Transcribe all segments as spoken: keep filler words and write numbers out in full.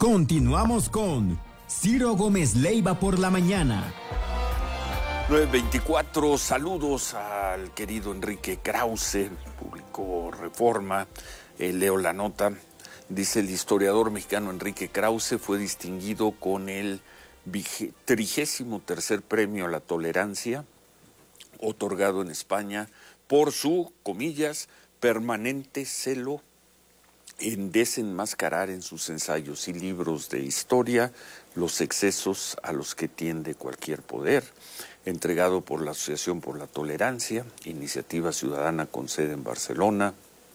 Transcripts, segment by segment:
Continuamos con Ciro Gómez Leiva por la mañana. nueve veinticuatro, saludos al querido Enrique Krause, publicó Reforma, eh, leo la nota, dice: el historiador mexicano Enrique Krause fue distinguido con el trigésimo tercer premio a la tolerancia, otorgado en España, por su, comillas, permanente celo en desenmascarar en sus ensayos y libros de historia los excesos a los que tiende cualquier poder. Entregado por la Asociación por la Tolerancia, iniciativa ciudadana con sede en Barcelona,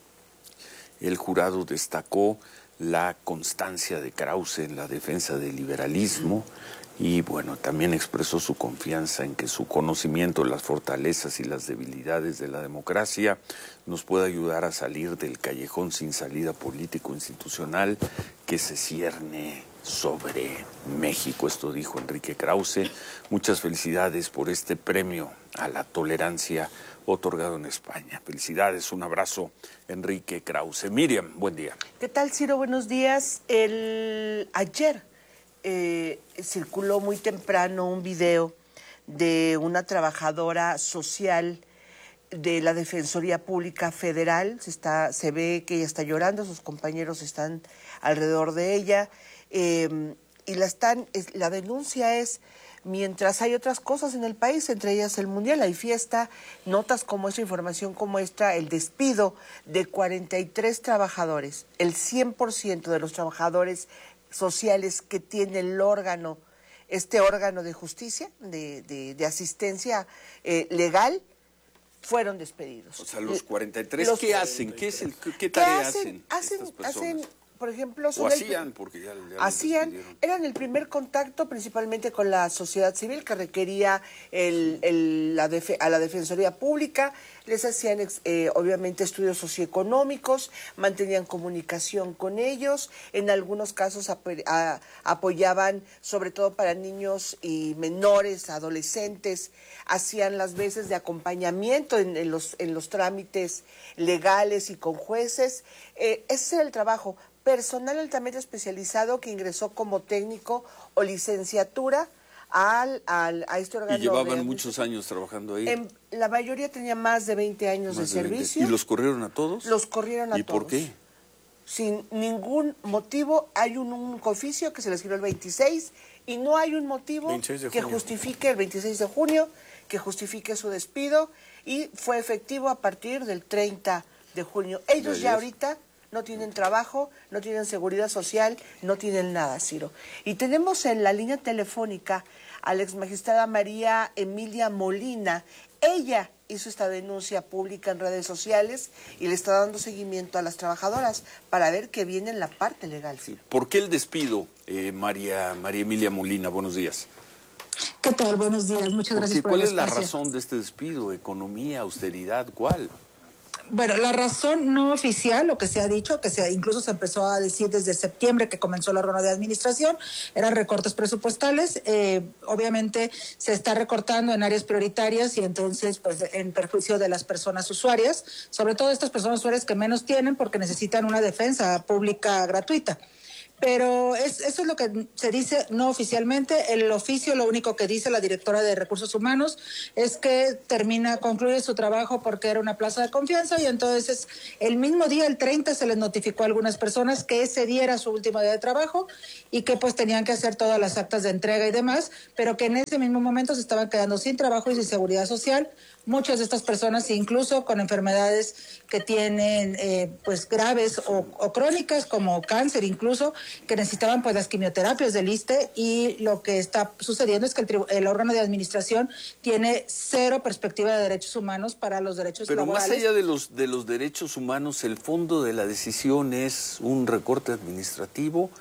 el jurado destacó la constancia de Krause en la defensa del liberalismo y, bueno, también expresó su confianza en que su conocimiento de las fortalezas y las debilidades de la democracia nos puede ayudar a salir del callejón sin salida político-institucional que se cierne sobre México. Esto dijo Enrique Krause. Muchas felicidades por este premio a la tolerancia otorgado en España. Felicidades, un abrazo, Enrique Krause. Miriam, buen día. ¿Qué tal, Ciro? Buenos días. El... Ayer eh, circuló muy temprano un video de una trabajadora social de la Defensoría Pública Federal. Se, está, se ve que ella está llorando, sus compañeros están alrededor de ella. Eh, y la, están, es, la denuncia es, mientras hay otras cosas en el país, entre ellas el Mundial, hay fiesta, notas como esta, información como esta, el despido de cuarenta y tres trabajadores, el cien por ciento de los trabajadores sociales que tiene el órgano, este órgano de justicia, de, de, de asistencia eh, legal, fueron despedidos. O sea, los cuarenta y tres, los, ¿qué hacen? ¿Qué, es el, qué tarea hacen, hacen estas personas? Hacen, por ejemplo, o hacían, el, porque ya, ya hacían, eran el primer contacto principalmente con la sociedad civil que requería el, el, la defe, a la Defensoría Pública, les hacían eh, obviamente estudios socioeconómicos, mantenían comunicación con ellos, en algunos casos ap a, apoyaban, sobre todo para niños y menores, adolescentes, hacían las veces de acompañamiento en, en, los, en los trámites legales y con jueces. Eh, ese era el trabajo. Personal altamente especializado que ingresó como técnico o licenciatura al, al, a este órgano. Y llevaban muchos años trabajando ahí. En, la mayoría tenía más de veinte años más de, de servicio. ¿Y los corrieron a todos? Los corrieron a ¿Y todos. ¿Y por qué? Sin ningún motivo. Hay un, un oficio que se les giró el veintiséis y no hay un motivo que justifique el veintiséis de junio, que justifique su despido, y fue efectivo a partir del treinta de junio. Ellos ya, ya ahorita no tienen trabajo, no tienen seguridad social, no tienen nada, Ciro. Y tenemos en la línea telefónica a la exmagistrada María Emilia Molina. Ella hizo esta denuncia pública en redes sociales y le está dando seguimiento a las trabajadoras para ver qué viene en la parte legal, Ciro. ¿Por qué el despido, eh, María, María Emilia Molina? Buenos días. ¿Qué tal? Buenos días, muchas gracias por el espacio. ¿Cuál es la razón de este despido? ¿Economía, austeridad, cuál? Bueno, la razón no oficial, lo que se ha dicho, que se, incluso se empezó a decir desde septiembre que comenzó el órgano de administración, eran recortes presupuestales. Eh, obviamente se está recortando en áreas prioritarias y entonces pues en perjuicio de las personas usuarias, sobre todo estas personas usuarias que menos tienen porque necesitan una defensa pública gratuita. Pero es, eso es lo que se dice no oficialmente. El oficio, lo único que dice la directora de Recursos Humanos es que termina, concluye su trabajo porque era una plaza de confianza y entonces el mismo día, el treinta, se les notificó a algunas personas que ese día era su último día de trabajo y que pues tenían que hacer todas las actas de entrega y demás, pero que en ese mismo momento se estaban quedando sin trabajo y sin seguridad social. Muchas de estas personas, incluso con enfermedades que tienen eh, pues graves o, o crónicas, como cáncer incluso, que necesitaban pues las quimioterapias del ISSSTE, y lo que está sucediendo es que el, el órgano de administración tiene cero perspectiva de derechos humanos para los derechos Pero laborales. Pero más allá de los, de los derechos humanos, ¿el fondo de la decisión es un recorte administrativo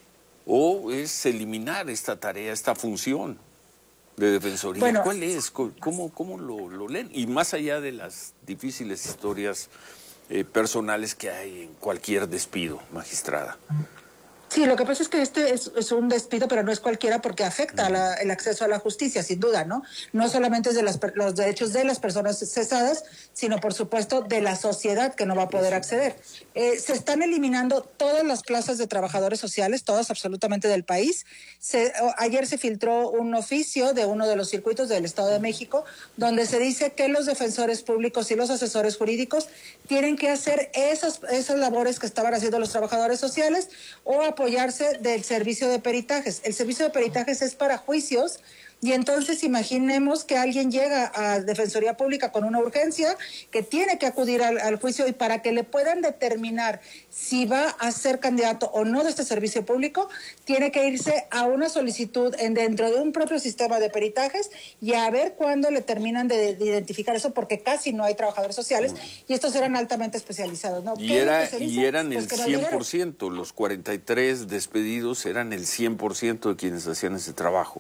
o es eliminar esta tarea, esta función de defensoría? Bueno, ¿cuál es? ¿Cómo, cómo lo, lo leen? Y más allá de las difíciles historias eh, personales que hay en cualquier despido, magistrada. Sí, lo que pasa es que este es, es un despido, pero no es cualquiera porque afecta a la, el acceso a la justicia, sin duda, ¿no? No solamente es de las, los derechos de las personas cesadas, sino por supuesto de la sociedad que no va a poder acceder. Eh, se están eliminando todas las plazas de trabajadores sociales, todas absolutamente del país. Se, o, ayer se filtró un oficio de uno de los circuitos del Estado de México, donde se dice que los defensores públicos y los asesores jurídicos tienen que hacer esas, esas labores que estaban haciendo los trabajadores sociales o apoyarse del servicio de peritajes. El servicio de peritajes es para juicios y entonces imaginemos que alguien llega a Defensoría Pública con una urgencia que tiene que acudir al, al juicio y para que le puedan determinar si va a ser candidato o no de este servicio público, tiene que irse a una solicitud en, dentro de un propio sistema de peritajes y a ver cuándo le terminan de, de identificar eso, porque casi no hay trabajadores sociales y estos eran altamente especializados, ¿no? Y, era, y dice? eran Pues el que no cien por ciento, llegaron. los cuarenta y tres despedidos eran el cien por ciento de quienes hacían ese trabajo.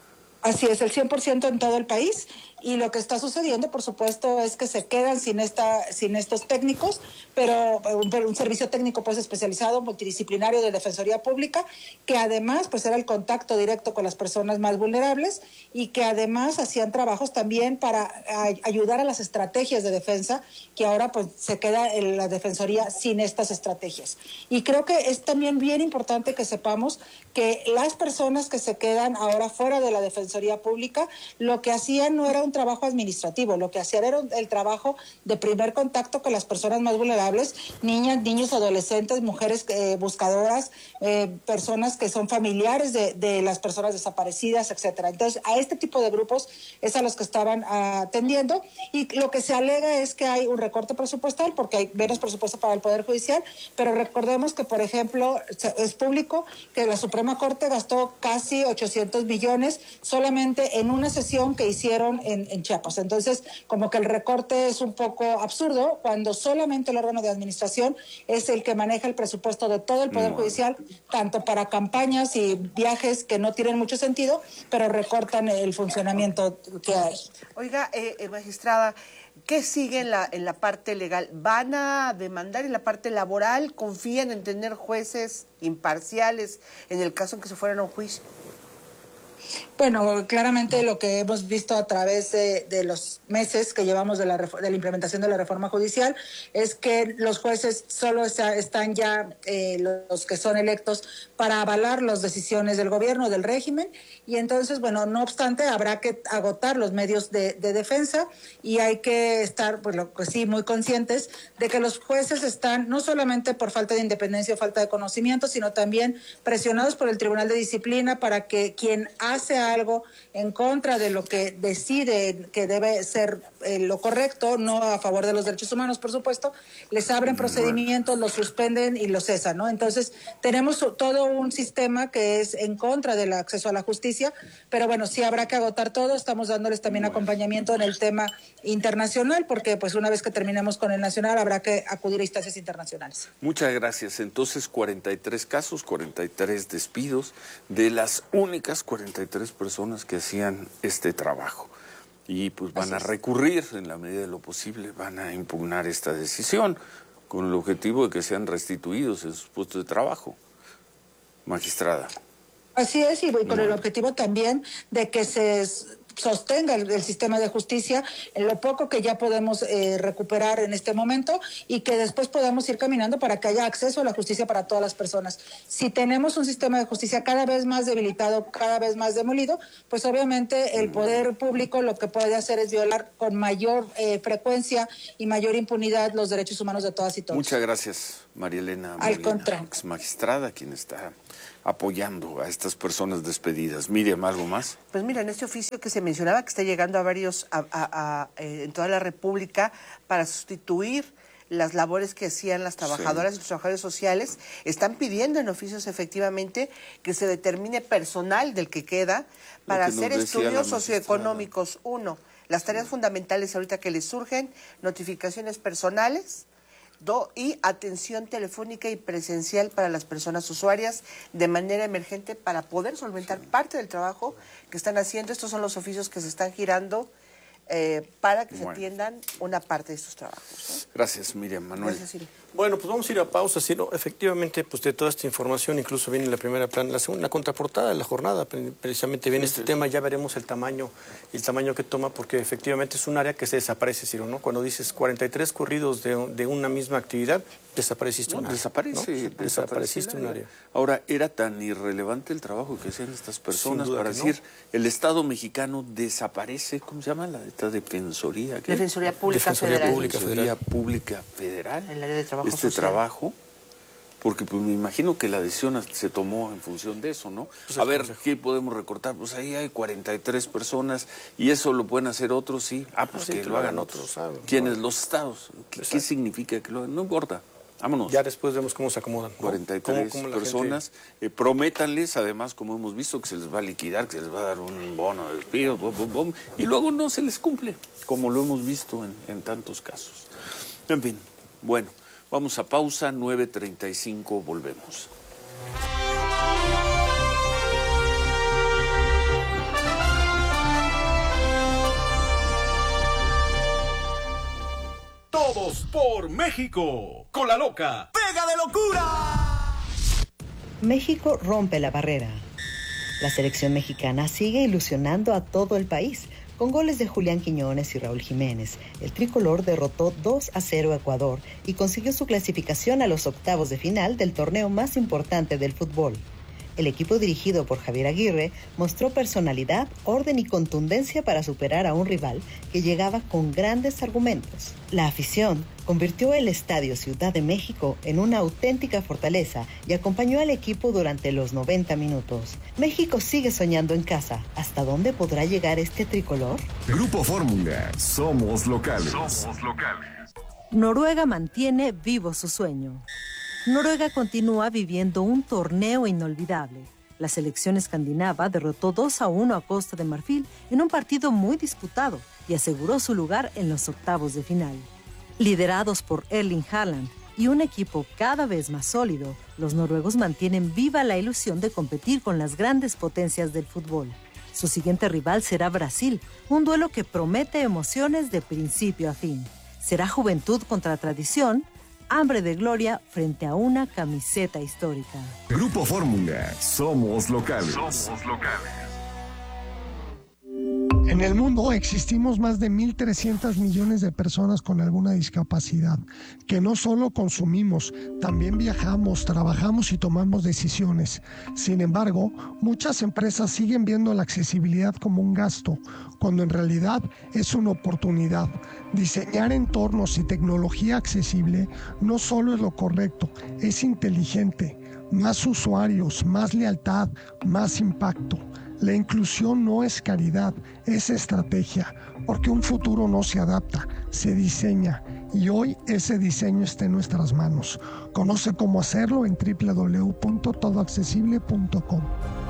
Así es, el cien por ciento en todo el país. Y lo que está sucediendo, por supuesto, es que se quedan sin esta, sin estos técnicos, pero un, un servicio técnico pues especializado, multidisciplinario de Defensoría Pública, que además pues era el contacto directo con las personas más vulnerables y que además hacían trabajos también para a, ayudar a las estrategias de defensa, que ahora pues se queda en la Defensoría sin estas estrategias. Y creo que es también bien importante que sepamos que las personas que se quedan ahora fuera de la Defensoría Pública, lo que hacían no era un trabajo administrativo, lo que hacían era el trabajo de primer contacto con las personas más vulnerables, niñas, niños, adolescentes, mujeres eh, buscadoras, eh, personas que son familiares de, de las personas desaparecidas, etcétera. Entonces, a este tipo de grupos es a los que estaban atendiendo y lo que se alega es que hay un recorte presupuestal porque hay menos presupuesto para el Poder Judicial, pero recordemos que, por ejemplo, es público que la Suprema Corte gastó casi ochocientos millones solamente en una sesión que hicieron en En, en Chiapas. Entonces, como que el recorte es un poco absurdo cuando solamente el órgano de administración es el que maneja el presupuesto de todo el Poder no. Judicial, tanto para campañas y viajes que no tienen mucho sentido, pero recortan el funcionamiento que hay. Oiga, eh, eh, magistrada, ¿qué sigue en la, en la parte legal? ¿Van a demandar en la parte laboral? ¿Confían en tener jueces imparciales en el caso en que se fueran a un juicio? Bueno, claramente lo que hemos visto a través de, de los meses que llevamos de la, de la implementación de la reforma judicial es que los jueces solo está, están ya eh, los que son electos para avalar las decisiones del gobierno, del régimen, y entonces, bueno, no obstante, habrá que agotar los medios de, de defensa y hay que estar, pues, lo, pues sí, muy conscientes de que los jueces están no solamente por falta de independencia o falta de conocimiento, sino también presionados por el Tribunal de Disciplina para que quien hace algo en contra de lo que decide que debe ser eh, lo correcto, no a favor de los derechos humanos, por supuesto, les abren procedimientos, los suspenden y los cesan, ¿no? Entonces, tenemos todo un sistema que es en contra del acceso a la justicia, pero bueno, sí habrá que agotar todo, estamos dándoles también acompañamiento en el tema internacional, porque pues una vez que terminemos con el nacional habrá que acudir a instancias internacionales. Muchas gracias. Entonces, cuarenta y tres casos, cuarenta y tres despidos de las únicas cuarenta y tres personas que hacían este trabajo. Y pues van a recurrir en la medida de lo posible, van a impugnar esta decisión con el objetivo de que sean restituidos en sus puestos de trabajo. Magistrada. Así es, y con bueno. el objetivo también de que se sostenga el, el sistema de justicia en lo poco que ya podemos eh, recuperar en este momento y que después podamos ir caminando para que haya acceso a la justicia para todas las personas. Si tenemos un sistema de justicia cada vez más debilitado, cada vez más demolido, pues obviamente el poder público lo que puede hacer es violar con mayor eh, frecuencia y mayor impunidad los derechos humanos de todas y todos. Muchas gracias, María Elena Al Molina, contrario. ex magistrada, quien está apoyando a estas personas despedidas. Miriam, ¿algo más? Pues mira, en este oficio que se mencionaba que está llegando a varios, a, a, a, eh, en toda la República para sustituir las labores que hacían las trabajadoras sí. y los trabajadores sociales, están pidiendo en oficios efectivamente que se determine personal del que queda para hacer estudios socioeconómicos. Uno, las tareas fundamentales ahorita que les surgen, notificaciones personales, Do, y atención telefónica y presencial para las personas usuarias de manera emergente para poder solventar parte del trabajo que están haciendo. Estos son los oficios que se están girando eh, para que bueno. se atiendan una parte de estos trabajos, ¿no? Gracias, Miriam. Manuel. Gracias, Siri. Bueno, pues vamos a ir a pausa. Sí, no, efectivamente, pues de toda esta información, incluso viene en la primera plana, la segunda, la contraportada de la jornada, precisamente viene este tema, ya veremos el tamaño, el tamaño que toma, porque efectivamente es un área que se desaparece, Ciro, ¿no? Cuando dices cuarenta y tres corridos de, de una misma actividad, desapareciste no, un área. Desaparece, ¿no? Desapareciste un área. Ahora, era tan irrelevante el trabajo que hacían estas personas para decir, no. El Estado mexicano desaparece, ¿cómo se llama? La esta Defensoría. ¿qué? Defensoría Pública Defensoría Federal. Pública Defensoría Federal. Pública Federal. El área de trabajo Este social. trabajo, porque pues me imagino que la decisión se tomó en función de eso, ¿no? Pues a ver, consejo. ¿qué podemos recortar? Pues ahí hay cuarenta y tres personas y eso lo pueden hacer otros, sí. Ah, pues Ah, sí, que que lo lo hagan hagan otros. otros, ¿saben? ¿Quiénes? Bueno. Los estados. ¿Qué, Exacto. ¿Qué significa que lo hagan? No importa. Vámonos. Ya después vemos cómo se acomodan, ¿no? cuarenta y tres Cómo- cómo la personas, gente... eh, prométanles, además, como hemos visto, que se les va a liquidar, que se les va a dar un bono de despido, bom, bom, bom, y luego no se les cumple, como lo hemos visto en, en tantos casos. En fin, bueno, vamos a pausa, nueve treinta y cinco, volvemos. Todos por México. Con la loca. ¡Pega de locura! México rompe la barrera. La selección mexicana sigue ilusionando a todo el país. Con goles de Julián Quiñones y Raúl Jiménez, el tricolor derrotó dos a cero a Ecuador y consiguió su clasificación a los octavos de final del torneo más importante del fútbol. El equipo dirigido por Javier Aguirre mostró personalidad, orden y contundencia para superar a un rival que llegaba con grandes argumentos. La afición convirtió el Estadio Ciudad de México en una auténtica fortaleza y acompañó al equipo durante los noventa minutos. México sigue soñando en casa. ¿Hasta dónde podrá llegar este tricolor? Grupo Fórmula. Somos locales. Somos locales. Noruega mantiene vivo su sueño. Noruega continúa viviendo un torneo inolvidable. La selección escandinava derrotó dos a uno a Costa de Marfil en un partido muy disputado y aseguró su lugar en los octavos de final. Liderados por Erling Haaland y un equipo cada vez más sólido, los noruegos mantienen viva la ilusión de competir con las grandes potencias del fútbol. Su siguiente rival será Brasil, un duelo que promete emociones de principio a fin. Será juventud contra tradición, hambre de gloria frente a una camiseta histórica. Grupo Fórmula. Somos locales. Somos locales. En el mundo existimos más de mil trescientos millones de personas con alguna discapacidad, que no solo consumimos, también viajamos, trabajamos y tomamos decisiones. Sin embargo, muchas empresas siguen viendo la accesibilidad como un gasto, cuando en realidad es una oportunidad. Diseñar entornos y tecnología accesible no solo es lo correcto, es inteligente. Más usuarios, más lealtad, más impacto. La inclusión no es caridad, es estrategia, porque un futuro no se adapta, se diseña, y hoy ese diseño está en nuestras manos. Conoce cómo hacerlo en doble u doble u doble u punto todo accesible punto com.